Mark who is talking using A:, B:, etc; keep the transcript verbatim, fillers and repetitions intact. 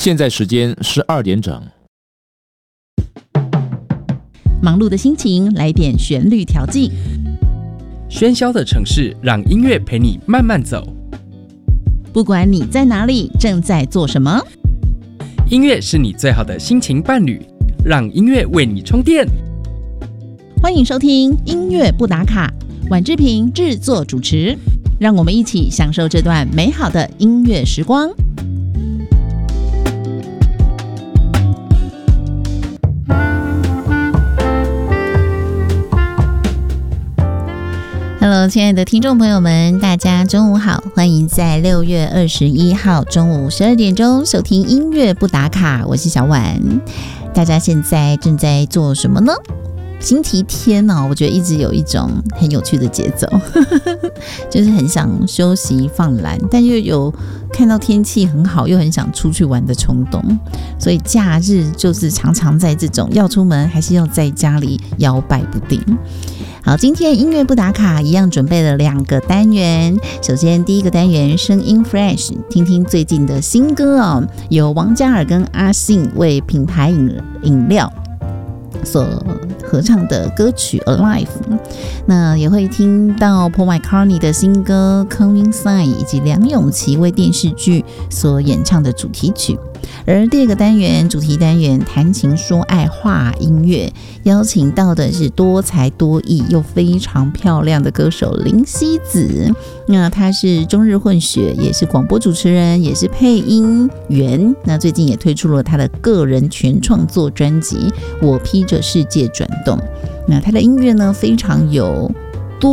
A: 现在时间十二点整。
B: 忙碌的心情来点旋律调剂，
C: 喧嚣的城市让音乐陪你慢慢走。
B: 不管你在哪里，正在做什么，
C: 音乐是你最好的心情伴侣，让音乐为你充电。
B: 欢迎收听音乐不打卡，婉志平制作主持，让我们一起享受这段美好的音乐时光。Hello， 亲爱的听众朋友们，大家中午好，欢迎在六月二十一号中午十二点钟收听音乐不打卡，我是小婉。大家现在正在做什么呢？星期天呢、哦，我觉得一直有一种很有趣的节奏，就是很想休息放懒，但又有看到天气很好，又很想出去玩的冲动，所以假日就是常常在这种要出门还是要在家里摇摆不定。好，今天音乐不打卡一样准备了两个单元。首先第一个单元声音 Fresh， 听听最近的新歌哦，由王嘉尔跟阿信为品牌饮饮料所合唱的歌曲 Alive， 那也会听到 Paul McCartney 的新歌 Come Inside 以及梁咏琪为电视剧所演唱的主题曲。而第二个单元主题单元谈情说爱话音乐，邀请到的是多才多艺又非常漂亮的歌手林夕子。那她是中日混血，也是广播主持人，也是配音员。那最近也推出了她的个人全创作专辑《我披着世界转动》。那她的音乐呢非常有